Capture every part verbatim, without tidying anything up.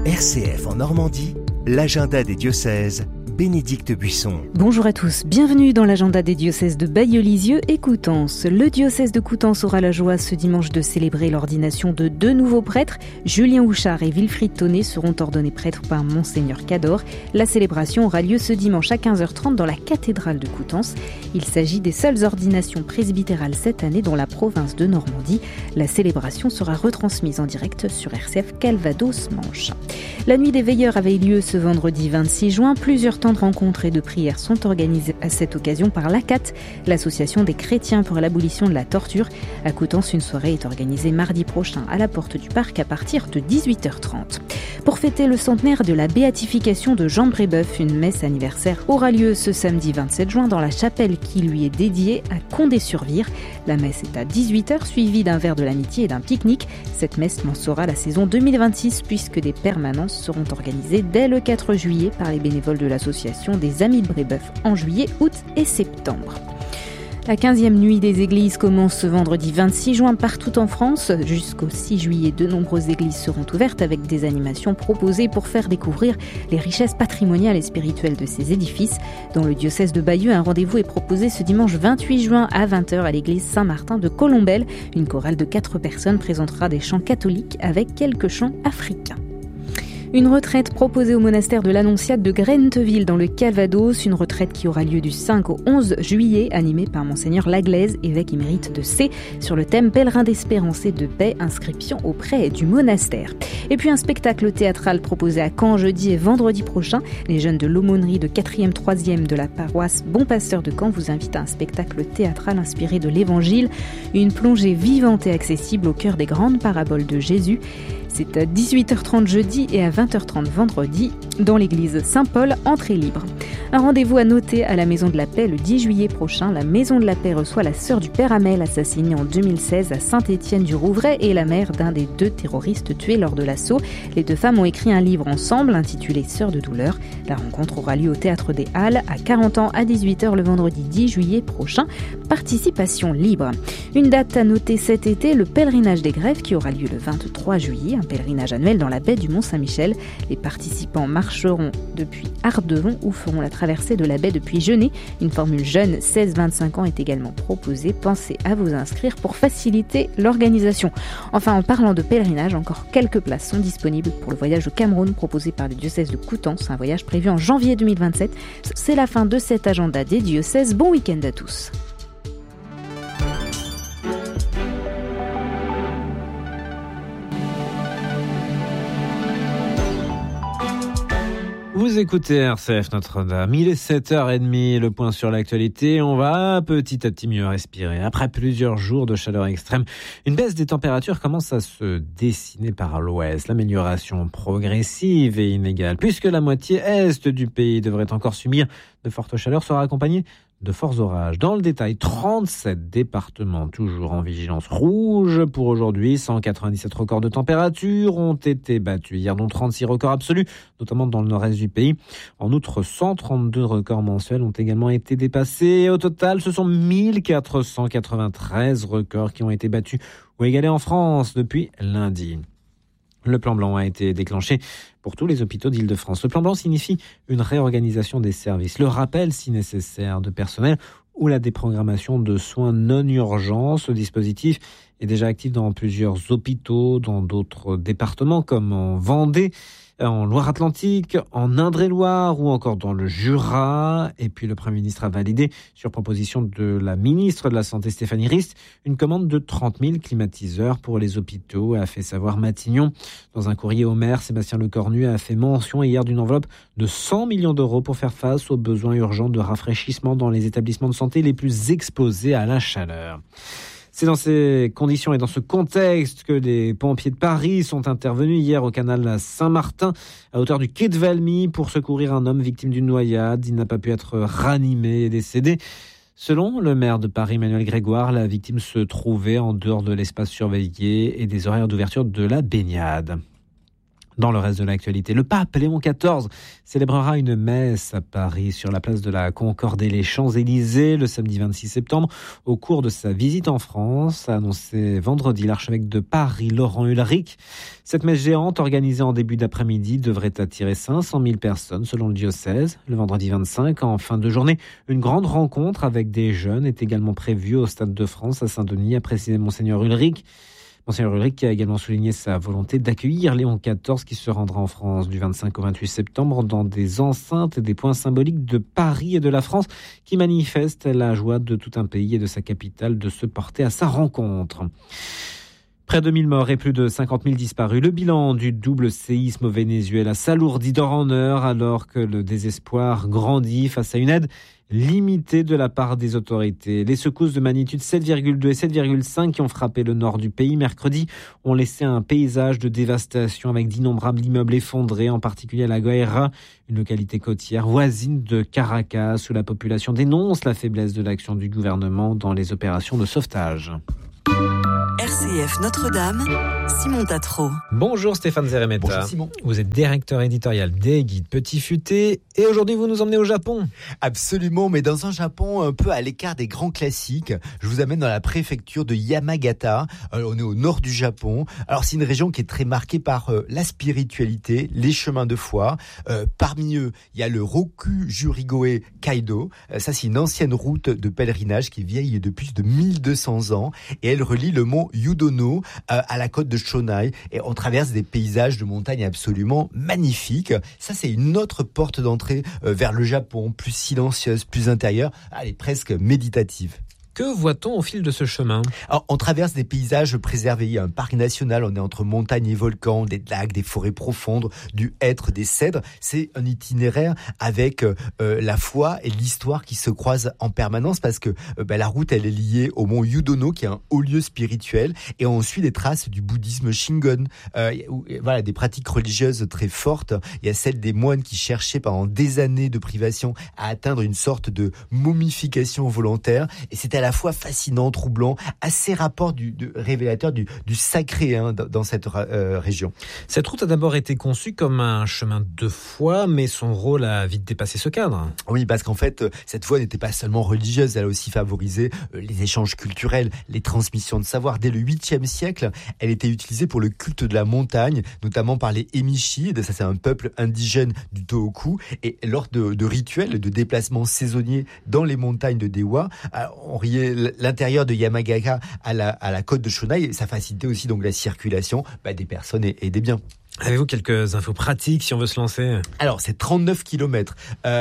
R C F en Normandie, l'agenda des diocèses, Bénédicte Buisson. Bonjour à tous, bienvenue dans l'agenda des diocèses de Bailleul-Lisieux et Coutances. Le diocèse de Coutances aura la joie ce dimanche de célébrer l'ordination de deux nouveaux prêtres. Julien Houchard et Wilfried Tonnet seront ordonnés prêtres par Monseigneur Cador. La célébration aura lieu ce dimanche à quinze heures trente dans la cathédrale de Coutances. Il s'agit des seules ordinations presbytérales cette année dans la province de Normandie. La célébration sera retransmise en direct sur R C F Calvados-Manche. La nuit des veilleurs avait lieu ce vendredi vingt-six juin. Plusieurs temps de rencontres et de prières sont organisés à cette occasion par l'A C A T, l'association des chrétiens pour l'abolition de la torture. À Coutances, une soirée est organisée mardi prochain à la porte du parc à partir de dix-huit heures trente. Pour fêter le centenaire de la béatification de Jean Brébeuf, une messe anniversaire aura lieu ce samedi vingt-sept juin dans la chapelle qui lui est dédiée à Condé-sur-Vire. La messe est à dix-huit heures, suivie d'un verre de l'amitié et d'un pique-nique. Cette messe lancera la saison deux mille vingt-six puisque des permanences seront organisées dès le quatre juillet par les bénévoles de l'association des Amis de Brébeuf en juillet, août et septembre. La quinzième nuit des églises commence ce vendredi vingt-six juin partout en France. Jusqu'au six juillet, de nombreuses églises seront ouvertes avec des animations proposées pour faire découvrir les richesses patrimoniales et spirituelles de ces édifices. Dans le diocèse de Bayeux, un rendez-vous est proposé ce dimanche vingt-huit juin à vingt heures à l'église Saint-Martin de Colombelles. Une chorale de quatre personnes présentera des chants catholiques avec quelques chants africains. Une retraite proposée au monastère de l'Annonciade de Grenteville dans le Calvados, une retraite qui aura lieu du cinq au onze juillet, animée par Monseigneur Laglaise, évêque émérite de C, sur le thème Pèlerin d'espérance et de paix, inscription auprès du monastère. Et puis un spectacle théâtral proposé à Caen jeudi et vendredi prochain. Les jeunes de l'aumônerie de quatrième troisième de la paroisse Bon Pasteur de Caen vous invitent à un spectacle théâtral inspiré de l'Évangile, une plongée vivante et accessible au cœur des grandes paraboles de Jésus. C'est à dix-huit heures trente jeudi et à vingt heures trente vendredi dans l'église Saint-Paul, entrée libre. Un rendez-vous à noter à la Maison de la Paix le dix juillet prochain. La Maison de la Paix reçoit la sœur du Père Hamel, assassinée en deux mille seize à Saint-Étienne-du-Rouvray, et la mère d'un des deux terroristes tués lors de l'assaut. Les deux femmes ont écrit un livre ensemble intitulé Sœurs de douleur. La rencontre aura lieu au Théâtre des Halles à quarante ans à dix-huit heures le vendredi dix juillet prochain. Participation libre. Une date à noter cet été, le pèlerinage des Grèves qui aura lieu le vingt-trois juillet. Un pèlerinage annuel dans la baie du Mont-Saint-Michel. Les participants marcheront depuis Ardevon ou feront la traversée de la baie depuis Genêt. Une formule jeune seize vingt-cinq ans est également proposée. Pensez à vous inscrire pour faciliter l'organisation. Enfin, en parlant de pèlerinage, encore quelques places sont disponibles pour le voyage au Cameroun proposé par le diocèse de Coutances. Un voyage prévu en janvier deux mille vingt-sept. C'est la fin de cet agenda des diocèses. Bon week-end à tous. Vous écoutez R C F Notre-Dame, il est sept heures trente, le point sur l'actualité. On va petit à petit mieux respirer. Après plusieurs jours de chaleur extrême, une baisse des températures commence à se dessiner par l'ouest. L'amélioration progressive et inégale, puisque la moitié est du pays devrait encore subir de fortes chaleurs, sera accompagnée de forts orages. Dans le détail, trente-sept départements toujours en vigilance rouge pour aujourd'hui. cent quatre-vingt-dix-sept records de température ont été battus hier, dont trente-six records absolus, notamment dans le nord-est du pays. En outre, cent trente-deux records mensuels ont également été dépassés. Au total, ce sont mille quatre cent quatre-vingt-treize records qui ont été battus ou égalés en France depuis lundi. Le plan blanc a été déclenché pour tous les hôpitaux d'Île-de-France. Le plan blanc signifie une réorganisation des services, le rappel, si nécessaire, de personnel ou la déprogrammation de soins non urgents. Ce dispositif est déjà actif dans plusieurs hôpitaux, dans d'autres départements comme en Vendée, en Loire-Atlantique, en Indre-et-Loire ou encore dans le Jura. Et puis le Premier ministre a validé, sur proposition de la ministre de la Santé Stéphanie Rist, une commande de trente mille climatiseurs pour les hôpitaux, a fait savoir Matignon. Dans un courrier au maire, Sébastien Lecornu a fait mention hier d'une enveloppe de cent millions d'euros pour faire face aux besoins urgents de rafraîchissement dans les établissements de santé les plus exposés à la chaleur. C'est dans ces conditions et dans ce contexte que les pompiers de Paris sont intervenus hier au canal Saint-Martin, à hauteur du quai de Valmy, pour secourir un homme victime d'une noyade. Il n'a pas pu être ranimé et décédé. Selon le maire de Paris, Emmanuel Grégoire, la victime se trouvait en dehors de l'espace surveillé et des horaires d'ouverture de la baignade. Dans le reste de l'actualité, le pape Léon quatorze célébrera une messe à Paris sur la place de la Concorde et les Champs-Élysées le samedi vingt-six septembre au cours de sa visite en France, a annoncé vendredi l'archevêque de Paris Laurent Ulrich. Cette messe géante organisée en début d'après-midi devrait attirer cinq cent mille personnes selon le diocèse. Le vendredi vingt-cinq, en fin de journée, une grande rencontre avec des jeunes est également prévue au Stade de France à Saint-Denis, a précisé Monseigneur Ulrich. Monseigneur Ulrich qui a également souligné sa volonté d'accueillir Léon quatorze qui se rendra en France du vingt-cinq au vingt-huit septembre dans des enceintes et des points symboliques de Paris et de la France qui manifestent la joie de tout un pays et de sa capitale de se porter à sa rencontre. Près de mille morts et plus de cinquante mille disparus. Le bilan du double séisme au Venezuela s'alourdit d'heure en heure alors que le désespoir grandit face à une aide limitée de la part des autorités. Les secousses de magnitude sept virgule deux et sept virgule cinq qui ont frappé le nord du pays mercredi ont laissé un paysage de dévastation avec d'innombrables immeubles effondrés, en particulier à La Guaira, une localité côtière voisine de Caracas, où la population dénonce la faiblesse de l'action du gouvernement dans les opérations de sauvetage. R C F Notre-Dame, Simon Tatro. Bonjour Stéphane Zeremeta. Bonjour Simon. Vous êtes directeur éditorial des Guides Petit Futé et aujourd'hui vous nous emmenez au Japon. Absolument, mais dans un Japon un peu à l'écart des grands classiques. Je vous amène dans la préfecture de Yamagata. Alors, on est au nord du Japon. Alors c'est une région qui est très marquée par euh, la spiritualité, les chemins de foi. Euh, parmi eux, il y a le Rokujurigoe Kaido. Euh, ça c'est une ancienne route de pèlerinage qui est vieille de plus de mille deux cents ans et elle relie le mont Yudono euh, à la côte de Shonai et on traverse des paysages de montagne absolument magnifiques. Ça c'est une autre porte d'entrée euh, vers le Japon, plus silencieuse, plus intérieure, elle est presque méditative. Que voit-on au fil de ce chemin ? Alors, on traverse des paysages préservés. Il y a un parc national, on est entre montagnes et volcans, des lacs, des forêts profondes, du hêtre, des cèdres. C'est un itinéraire avec euh, la foi et l'histoire qui se croisent en permanence parce que euh, bah, la route, elle est liée au mont Yudono, qui est un haut lieu spirituel. Et on suit des traces du bouddhisme Shingon. Euh, où, voilà, des pratiques religieuses très fortes. Il y a celle des moines qui cherchaient pendant des années de privation à atteindre une sorte de momification volontaire. Et c'était à la fois fascinant, troublant, assez rapport du, du révélateur du, du sacré hein, dans, dans cette euh, région. Cette route a d'abord été conçue comme un chemin de foi, mais son rôle a vite dépassé ce cadre. Oui, parce qu'en fait, cette voie n'était pas seulement religieuse, elle a aussi favorisé les échanges culturels, les transmissions de savoir. Dès le huitième siècle, elle était utilisée pour le culte de la montagne, notamment par les Emishi, ça c'est un peuple indigène du Tohoku, et lors de, de rituels de déplacements saisonniers dans les montagnes de Dewa, on l'intérieur de Yamagata à la, à la côte de Shonai, ça facilitait aussi donc la circulation bah, des personnes et, et des biens. Avez-vous quelques infos pratiques si on veut se lancer ? Alors, c'est trente-neuf kilomètres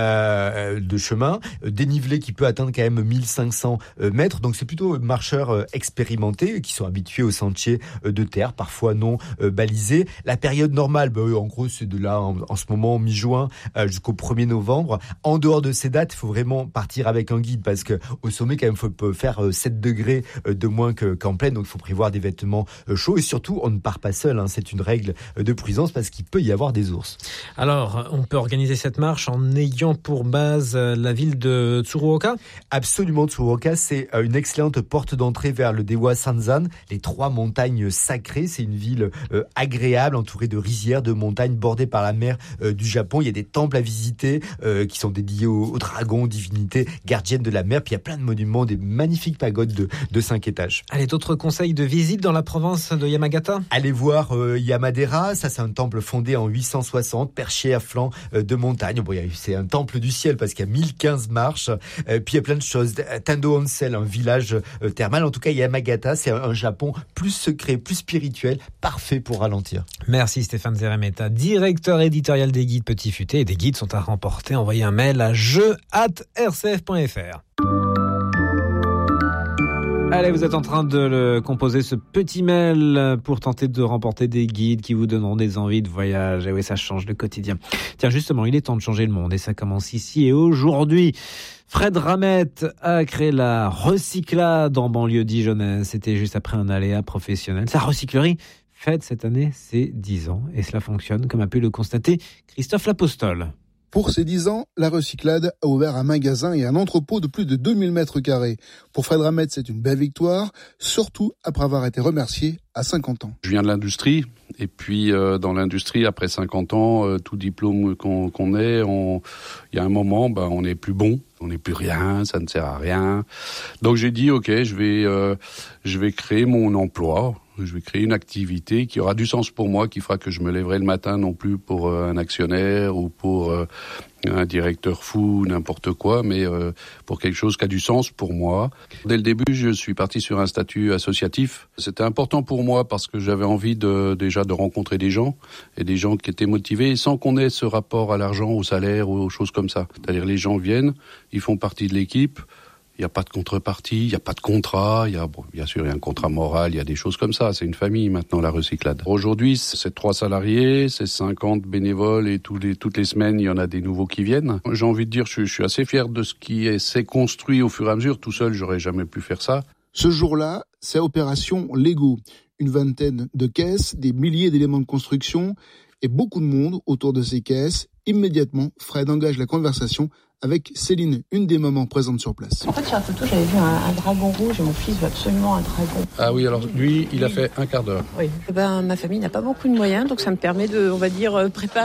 euh, de chemin, euh, dénivelé qui peut atteindre quand même mille cinq cents euh, mètres. Donc, c'est plutôt marcheurs euh, expérimentés qui sont habitués aux sentiers euh, de terre, parfois non euh, balisés. La période normale, bah, en gros, c'est de là, en, en ce moment, mi-juin euh, jusqu'au premier novembre. En dehors de ces dates, il faut vraiment partir avec un guide parce que au sommet, quand même, il faut faire euh, sept degrés euh, de moins que, qu'en plaine. Donc, il faut prévoir des vêtements euh, chauds. Et surtout, on ne part pas seul. Hein, c'est une règle euh, de prudence parce qu'il peut y avoir des ours. Alors, on peut organiser cette marche en ayant pour base la ville de Tsuruoka ? Absolument, Tsuruoka, c'est une excellente porte d'entrée vers le Dewa Sanzan, les trois montagnes sacrées. C'est une ville euh, agréable, entourée de rizières, de montagnes, bordée par la mer euh, du Japon. Il y a des temples à visiter euh, qui sont dédiés aux, aux dragons, aux divinités gardiennes de la mer. Puis il y a plein de monuments, des magnifiques pagodes de, de cinq étages. Allez, d'autres conseils de visite dans la province de Yamagata ? Allez voir euh, Yamadera, ça c'est un temple fondé en huit cent soixante, perché à flanc de montagne. Bon, c'est un temple du ciel parce qu'il y a mille quinze marches. Euh, puis il y a plein de choses. Tando Onsen, un village euh, thermal. En tout cas, Yamagata, c'est un, un Japon plus secret, plus spirituel, parfait pour ralentir. Merci Stéphane Zeremeta, directeur éditorial des Guides Petit Futé. Et des guides sont à remporter. Envoyez un mail à jeu arobase r c f point f r. Allez, vous êtes en train de le composer ce petit mail pour tenter de remporter des guides qui vous donneront des envies de voyage. Et oui, ça change le quotidien. Tiens, justement, il est temps de changer le monde et ça commence ici et aujourd'hui. Fred Ramette a créé la Recyclade en banlieue dijonnaise. C'était juste après un aléa professionnel. Sa recyclerie fête cette année ses dix ans et cela fonctionne comme a pu le constater Christophe Lapostole. Pour ses dix ans, la Recyclade a ouvert un magasin et un entrepôt de plus de deux mille mètres carrés. Pour Fred Ramette, c'est une belle victoire, surtout après avoir été remercié à cinquante ans. Je viens de l'industrie, et puis euh, dans l'industrie, après cinquante ans, euh, tout diplôme qu'on, qu'on ait, on... il y a un moment, ben, on n'est plus bon, on n'est plus rien, ça ne sert à rien. Donc j'ai dit, ok, je vais, euh, je vais créer mon emploi. Je vais créer une activité qui aura du sens pour moi, qui fera que je me lèverai le matin non plus pour euh, un actionnaire ou pour euh, un directeur fou, n'importe quoi, mais euh, pour quelque chose qui a du sens pour moi. Dès le début, je suis parti sur un statut associatif. C'était important pour moi parce que j'avais envie de, déjà de rencontrer des gens et des gens qui étaient motivés sans qu'on ait ce rapport à l'argent, au salaire ou aux choses comme ça. C'est-à-dire les gens viennent, ils font partie de l'équipe. Il n'y a pas de contrepartie, il n'y a pas de contrat, il y a, bon, bien sûr, il y a un contrat moral, il y a des choses comme ça. C'est une famille maintenant, la Recyclade. Aujourd'hui, c'est trois salariés, c'est cinquante bénévoles et tous les, toutes les semaines, il y en a des nouveaux qui viennent. J'ai envie de dire, je, je suis assez fier de ce qui est, s'est construit au fur et à mesure. Tout seul, j'aurais jamais pu faire ça. Ce jour-là, c'est opération Lego. Une vingtaine de caisses, des milliers d'éléments de construction et beaucoup de monde autour de ces caisses. Immédiatement, Fred engage la conversation avec Céline, une des mamans présentes sur place. En fait, sur la photo, j'avais vu un, un dragon rouge et mon fils veut absolument un dragon. Ah oui, alors lui, il a fait un quart d'heure. Oui. Ben, ma famille n'a pas beaucoup de moyens, donc ça me permet de, on va dire, préparer